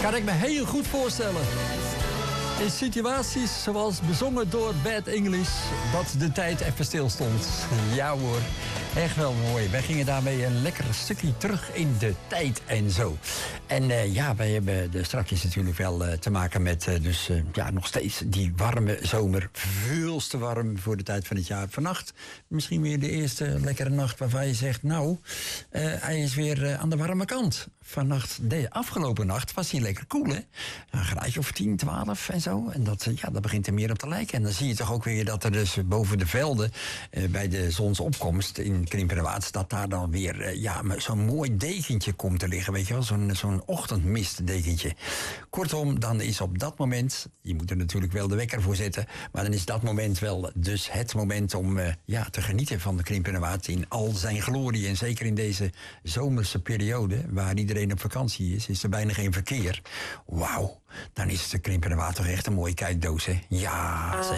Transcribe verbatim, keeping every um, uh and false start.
Kan ik me heel goed voorstellen. In situaties zoals bezongen door Bad English, dat de tijd even stilstond. Ja hoor, echt wel mooi. Wij gingen daarmee een lekker stukje terug in de tijd en zo. En uh, ja, wij hebben de strakjes natuurlijk wel uh, te maken met uh, dus uh, ja, nog steeds die warme zomer. Veel te warm voor de tijd van het jaar. Vannacht misschien weer de eerste lekkere nacht waarvan je zegt, nou, uh, hij is weer uh, aan de warme kant. Vannacht, de afgelopen nacht was hij lekker koel, hè? Een graadje of tien, twaalf en zo. En dat, ja, dat begint er meer op te lijken. En dan zie je toch ook weer dat er dus boven de velden, eh, bij de zonsopkomst in Krimpenerwaard, dat daar dan weer eh, ja, zo'n mooi dekentje komt te liggen, weet je wel? Zo'n, zo'n ochtendmistdekentje. Kortom, dan is op dat moment, je moet er natuurlijk wel de wekker voor zetten, maar dan is dat moment wel dus het moment om eh, ja, te genieten van de Krimpenerwaard in al zijn glorie. En zeker in deze zomerse periode, waar iedereen op vakantie is, is er bijna geen verkeer. Wauw, dan is de Krimpenerwaard toch echt een mooie kijkdoos, hè? Ja,